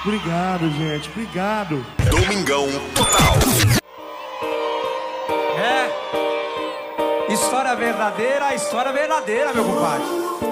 Obrigado, gente, obrigado. Domingão Total. História verdadeira, meu compadre.